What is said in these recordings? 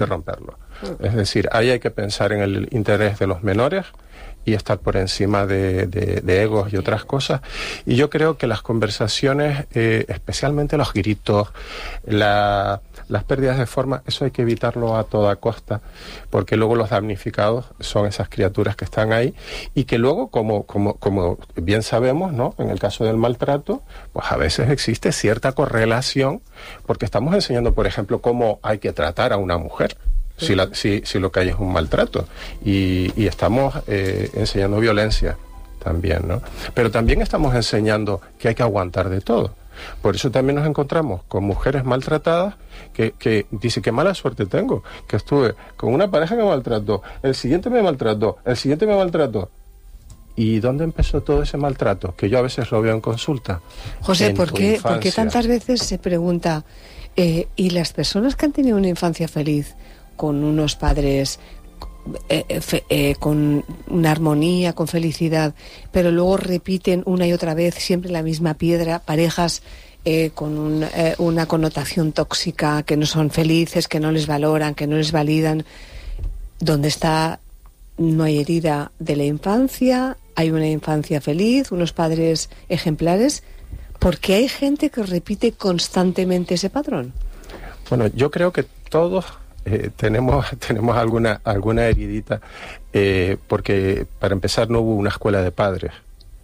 de romperlo. Es decir, ahí hay que pensar en el interés de los menores y estar por encima de egos y otras cosas. Y yo creo que las conversaciones, especialmente los gritos, las pérdidas de forma, eso hay que evitarlo a toda costa, porque luego los damnificados son esas criaturas que están ahí y que luego, como bien sabemos, ¿no?, en el caso del maltrato, pues a veces existe cierta correlación, porque estamos enseñando, por ejemplo, cómo hay que tratar a una mujer. Si lo que hay es un maltrato y estamos enseñando violencia también, ¿no? Pero también estamos enseñando que hay que aguantar de todo. Por eso también nos encontramos con mujeres maltratadas que dicen, qué mala suerte tengo, que estuve con una pareja que me maltrató, el siguiente me maltrató, el siguiente me maltrató. ¿Y dónde empezó todo ese maltrato? Que yo a veces lo veo en consulta. José, ¿por qué tantas veces se pregunta, y las personas que han tenido una infancia feliz, con unos padres con una armonía, con felicidad, pero luego repiten una y otra vez siempre la misma piedra, parejas con una connotación tóxica, que no son felices, que no les valoran, que no les validan? ¿Dónde está? No hay herida de la infancia, hay una infancia feliz, unos padres ejemplares. ¿Por qué hay gente que repite constantemente ese patrón? Bueno, yo creo que todos tenemos alguna heridita, porque para empezar no hubo una escuela de padres,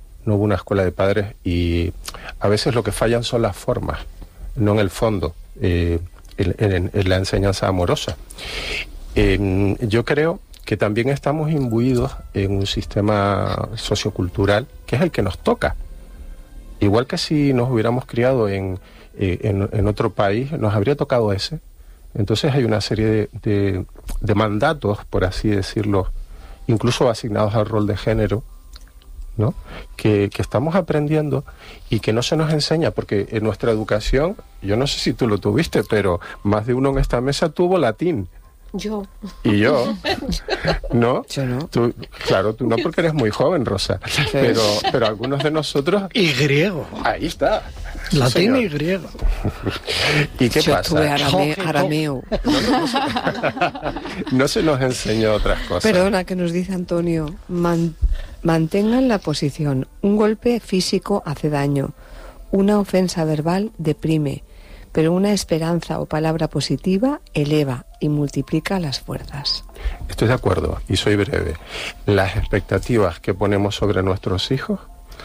y a veces lo que fallan son las formas, no en el fondo, en la enseñanza amorosa. Yo creo que también estamos imbuidos en un sistema sociocultural que es el que nos toca. Igual que si nos hubiéramos criado en otro país, nos habría tocado ese. Entonces hay una serie de mandatos, por así decirlo, incluso asignados al rol de género, ¿no?, que estamos aprendiendo y que no se nos enseña, porque en nuestra educación, yo no sé si tú lo tuviste, pero más de uno en esta mesa tuvo latín. Yo. Y yo, ¿no? Yo no. Claro, tú no, porque eres muy joven, Rosa. Pero algunos de nosotros... Y griego. Ahí está. Latín y griego. ¿Y qué pasa? Yo estuve arameo. No se nos enseñó otras cosas. Perdona, que nos dice Antonio. Mantengan la posición. Un golpe físico hace daño. Una ofensa verbal deprime. Pero una esperanza o palabra positiva eleva y multiplica las fuerzas. Estoy de acuerdo y soy breve. Las expectativas que ponemos sobre nuestros hijos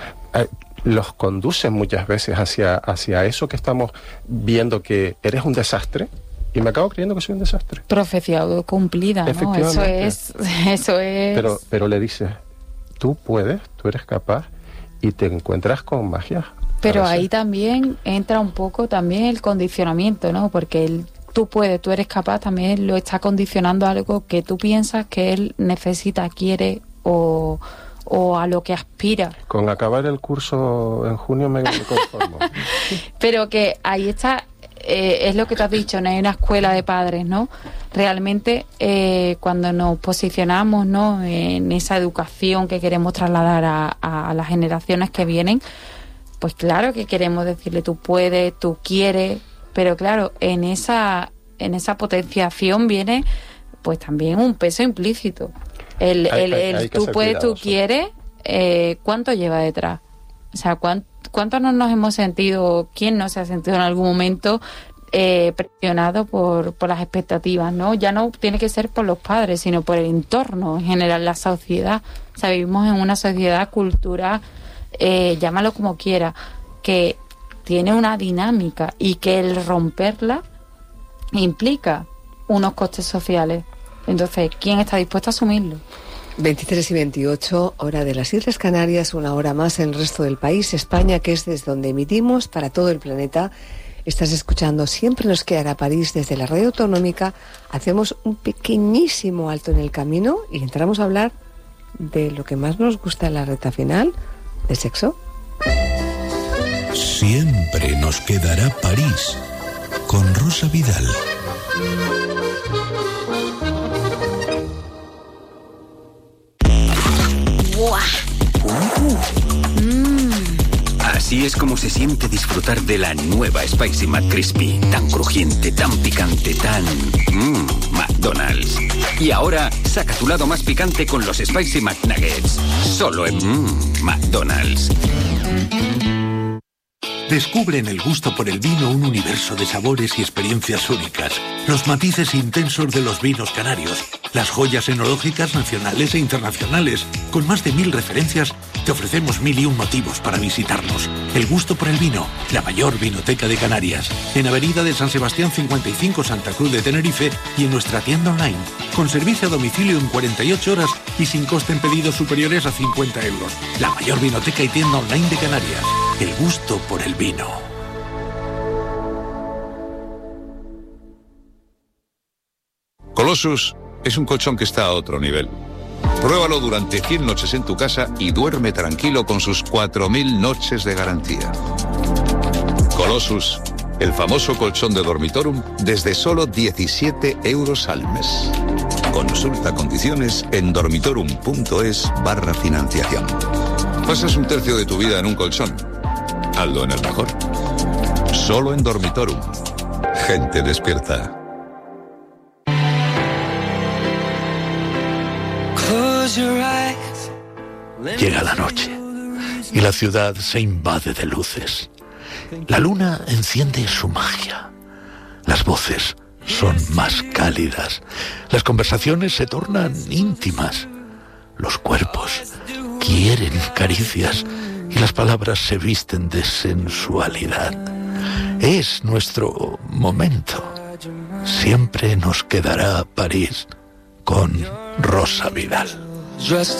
los conducen muchas veces hacia eso que estamos viendo, que eres un desastre, y me acabo creyendo que soy un desastre. Profecía cumplida, ¿no? Eso es. Pero le dices, tú puedes, tú eres capaz, y te encuentras con magia. Pero ahí también entra un poco también el condicionamiento, ¿no? Porque tú puedes, tú eres capaz, también lo está condicionando a algo que tú piensas que él necesita, quiere o a lo que aspira. Con acabar el curso en junio me conformo. Pero que ahí está, es lo que te has dicho, no hay una escuela de padres, ¿no? Realmente cuando nos posicionamos, ¿no?, en esa educación que queremos trasladar a las generaciones que vienen, pues claro que queremos decirle tú puedes, tú quieres, pero claro, en esa potenciación viene pues también un peso implícito. El tú puedes, tú quieres, ¿cuánto lleva detrás? O sea, ¿cuánto no nos hemos sentido, quién no se ha sentido en algún momento presionado por las expectativas, ¿no? Ya no tiene que ser por los padres, sino por el entorno en general, la sociedad. O sea, vivimos en una sociedad, cultura, llámalo como quiera, que tiene una dinámica y que el romperla implica unos costes sociales. Entonces, ¿quién está dispuesto a asumirlo? 23 y 28, hora de las Islas Canarias, una hora más en el resto del país, España, que es desde donde emitimos para todo el planeta. Estás escuchando Siempre nos quedará París desde la Radio Autonómica. Hacemos un pequeñísimo alto en el camino y entramos a hablar de lo que más nos gusta en la recta final, de sexo. Siempre nos quedará París, con Rosa Vidal. Así es como se siente disfrutar de la nueva Spicy McCrispy. Tan crujiente, tan picante, tan... McDonald's. Y ahora, saca tu lado más picante con los Spicy McNuggets. Solo en McDonald's. Descubre en el gusto por el vino un universo de sabores y experiencias únicas. Los matices intensos de los vinos canarios. Las joyas enológicas nacionales e internacionales. Con más de 1000 referencias, te ofrecemos 1001 motivos para visitarnos. El gusto por el vino, la mayor vinoteca de Canarias. En Avenida de San Sebastián 55, Santa Cruz de Tenerife, y en nuestra tienda online. Con servicio a domicilio en 48 horas y sin coste en pedidos superiores a 50 euros. La mayor vinoteca y tienda online de Canarias. El gusto por el vino. Colossus es un colchón que está a otro nivel. Pruébalo durante 100 noches en tu casa y duerme tranquilo con sus 4000 noches de garantía. Colossus, el famoso colchón de Dormitorum, desde solo 17 euros al mes. Consulta condiciones en dormitorum.es/financiación. Pasas un tercio de tu vida en un colchón. Hazlo en el mejor. Solo en Dormitorum. Gente despierta. Llega la noche y la ciudad se invade de luces. La luna enciende su magia. Las voces son más cálidas. Las conversaciones se tornan íntimas. Los cuerpos quieren caricias y las palabras se visten de sensualidad. Es nuestro momento. Siempre nos quedará París con Rosa Vidal.